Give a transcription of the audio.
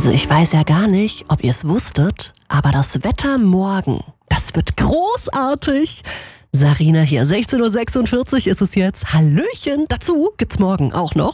Also ich weiß ja gar nicht, ob ihr es wusstet, aber das Wetter morgen, das wird großartig. Sarina hier, 16.46 Uhr ist es jetzt. Hallöchen, dazu gibt's morgen auch noch